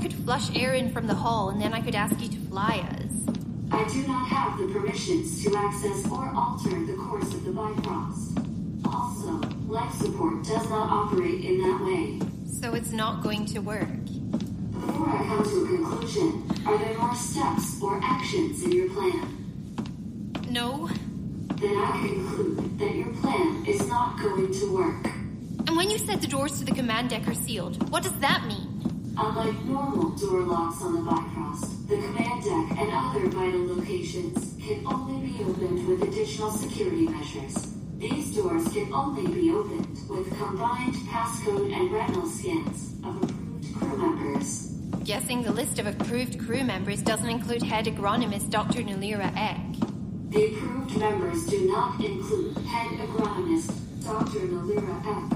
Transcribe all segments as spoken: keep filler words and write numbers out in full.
could flush air in from the hall, and then I could ask you to fly us. I do not have the permissions to access or alter the course of the Bifrost. Also, life support does not operate in that way. So it's not going to work. Before I come to a conclusion, are there more steps or actions in your plan? No. Then I conclude that your plan is not going to work. And when you said the doors to the command deck are sealed, what does that mean? Unlike normal door locks on the Bifrost, the command deck and other vital locations can only be opened with additional security measures. These doors can only be opened with combined passcode and retinal scans of approved crew members. Guessing the list of approved crew members doesn't include head agronomist Doctor Nalira Eck. The approved members do not include head agronomist Doctor Nalira Eck.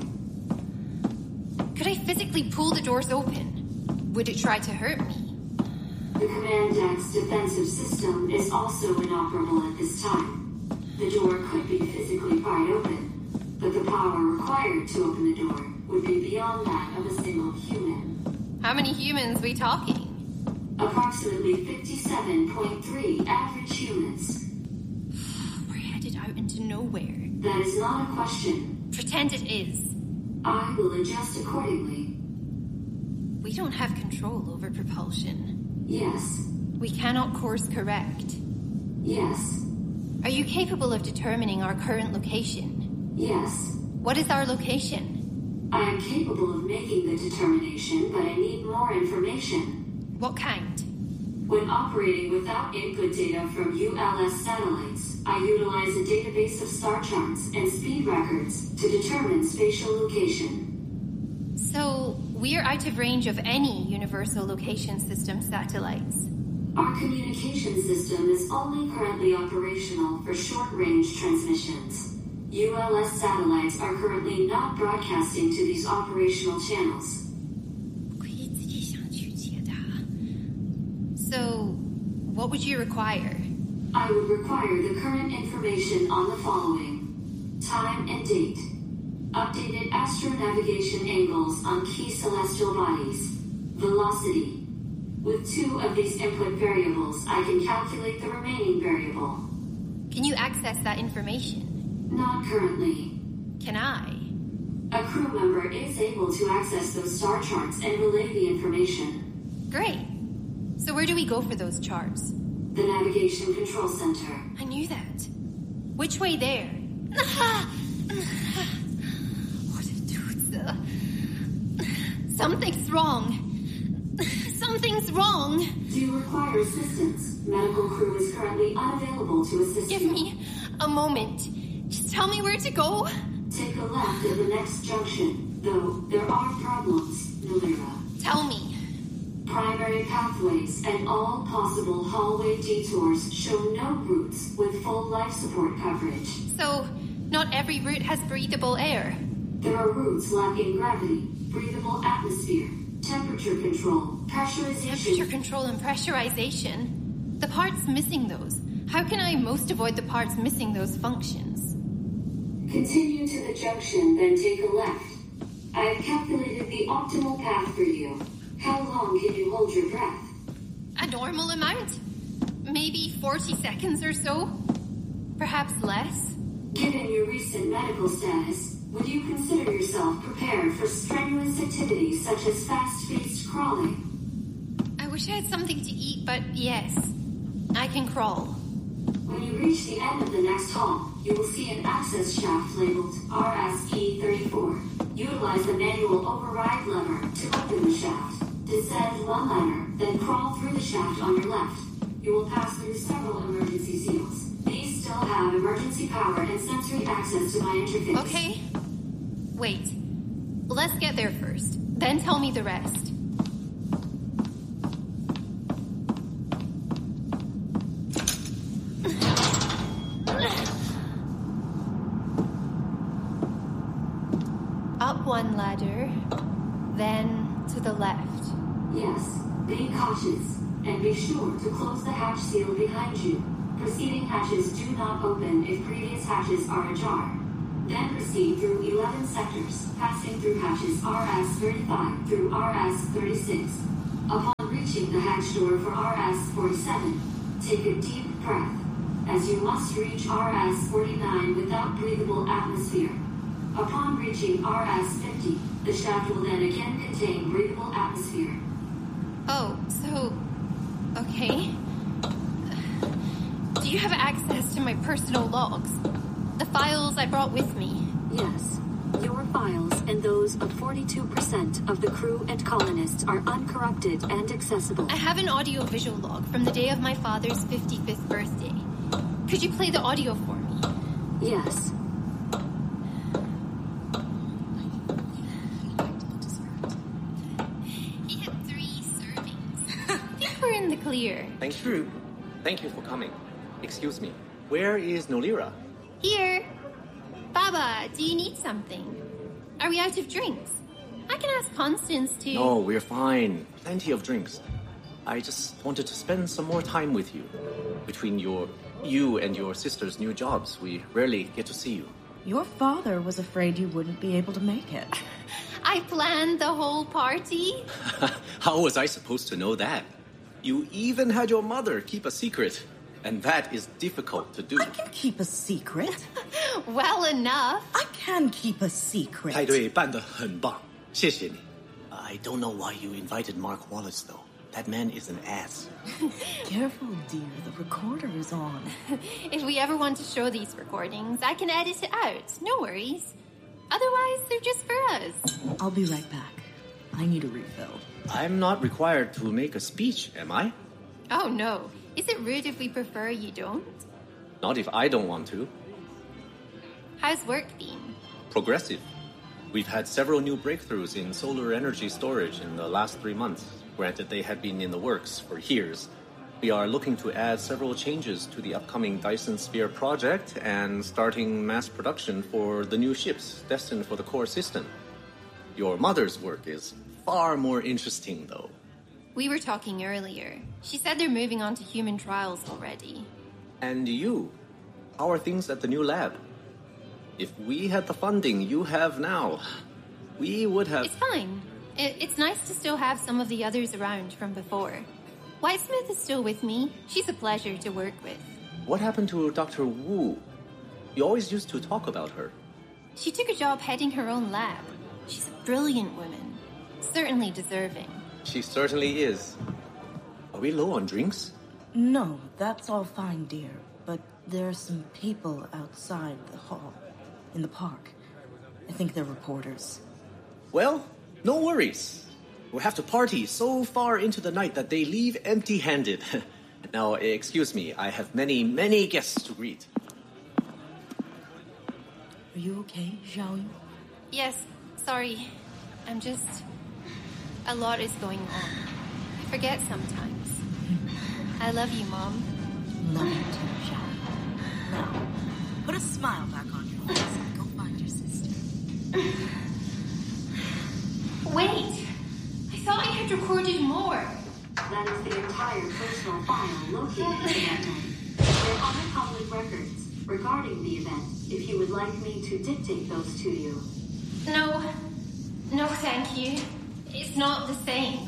Could I physically pull the doors open? Would it try to hurt me? The command deck's defensive system is also inoperable at this time. The door could be physically pried open, but the power required to open the door would be beyond that of a single human. How many humans we talking? Approximately fifty-seven point three average humans. We're headed out into nowhere. That is not a question. Pretend it is. I will adjust accordingly. We don't have control over propulsion. Yes. We cannot course correct. Yes. Are you capable of determining our current location? Yes. What is our location? I am capable of making the determination, but I need more information. What kind? When operating without input data from U L S satellites, I utilize a database of star charts and speed records to determine spatial location. So, we're out of range of any Universal Location System satellites. Our communication system is only currently operational for short-range transmissions. U L S satellites are currently not broadcasting to these operational channels. So, what would you require? I would require the current information on the following. Time and date. Updated astronavigation angles on key celestial bodies. Velocity. With two of these input variables, I can calculate the remaining variable. Can you access that information? Not currently. Can I? A crew member is able to access those star charts and relay the information. Great. So where do we go for those charts? The Navigation Control Center. I knew that. Which way there? Something's wrong. Something's wrong. Do you require assistance? Medical crew is currently unavailable to assist Give you. Give me a moment. Just tell me where to go. Take a left at the next junction, though there are problems, Nalira. Tell me. Primary pathways and all possible hallway detours show no routes with full life support coverage. So, not every route has breathable air. There are routes lacking gravity, breathable atmosphere, temperature control, pressurization... Temperature control and pressurization? The parts missing those. How can I most avoid the parts missing those functions? Continue to the junction, then take a left. I have calculated the optimal path for you. How long can you hold your breath? A normal amount? Maybe forty seconds or so? Perhaps less? Given your recent medical status, would you consider yourself prepared for strenuous activities such as fast-paced crawling? I wish I had something to eat, but yes, I can crawl. When you reach the end of the next hall, you will see an access shaft labeled R S E thirty-four. Utilize the manual override lever to open the shaft. Descend one ladder, then crawl through the shaft on your left. You will pass through several emergency seals. These still have emergency power and sensory access to my interface. Okay. Wait. Let's get there first. Then tell me the rest. Up one ladder, then to the left. Yes, be cautious, and be sure to close the hatch seal behind you. Preceding hatches do not open if previous hatches are ajar. Then proceed through eleven sectors, passing through hatches R S thirty-five through R S thirty-six. Upon forty-seven, take a deep breath, as you must reach R S forty-nine without breathable atmosphere. Upon reaching R S fifty, the shaft will then again contain breathable atmosphere. Oh, so... okay. Do you have access to my personal logs? The files I brought with me? Yes. Your files and those of forty-two percent of the crew and colonists are uncorrupted and accessible. I have an audio-visual log from the day of my father's fifty-fifth birthday. Could you play the audio for me? Yes. He had three servings. I think we're in the clear. Thank you. Thank you for coming. Excuse me. Where is Nolira? Here. Baba, do you need something? Are we out of drinks? I can ask Constance to... No, we're fine. Plenty of drinks. I just wanted to spend some more time with you. Between your... you and your sister's new jobs, we rarely get to see you. Your father was afraid you wouldn't be able to make it. I planned the whole party. How was I supposed to know that? You even had your mother keep a secret. And that is difficult to do. I can keep a secret. Well enough. I can keep a secret. 派对办得很棒，谢谢你。I don't know why you invited Mark Wallace, though. That man is an ass. Careful, dear. The recorder is on. If we ever want to show these recordings, I can edit it out. No worries. Otherwise, they're just for us. I'll be right back. I need a refill. I'm not required to make a speech, am I? Oh, no. Is it rude if we prefer you don't? Not if I don't want to. How's work been? Progressive. We've had several new breakthroughs in solar energy storage in the last three months. Granted, they had been in the works for years. We are looking to add several changes to the upcoming Dyson Sphere project and starting mass production for the new ships destined for the core system. Your mother's work is far more interesting, though. We were talking earlier. She said they're moving on to human trials already. And you? How are things at the new lab? If we had the funding you have now, we would have... It's fine. It, it's nice to still have some of the others around from before. Whitesmith is still with me. She's a pleasure to work with. What happened to Doctor Wu? You always used to talk about her. She took a job heading her own lab. She's a brilliant woman. Certainly deserving. She certainly is. Are we low on drinks? No, that's all fine, dear. But there are some people outside the hall, in the park. I think they're reporters. Well, no worries. We'll have to party so far into the night that they leave empty-handed. Now, excuse me, I have many, many guests to greet. Are you okay, Xiaoyu? Yes, sorry. I'm just... A lot is going on. I forget sometimes. I love you, Mom. Love you too, Xiaoyu. Now, put a smile back on your face and go find your sister. Wait! I thought I had recorded more. That is the entire personal file located in that night. There are public records regarding the event, if you would like me to dictate those to you. No. No, thank you. It's not the same.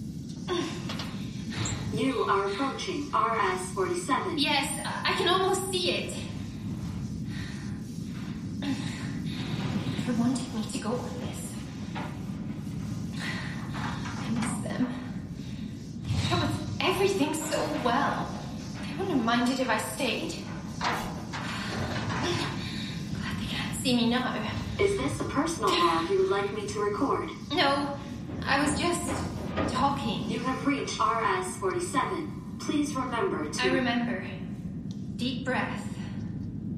You are approaching R S forty-seven. Yes, I can almost see it. I never wanted me to go with this. I miss them. They come with everything so well. I wouldn't have minded if I stayed. Glad they can't see me now. Is this a personal log you would like me to record? No, I was just talking. You have reached R S forty-seven. Please remember to... I remember. Deep breath.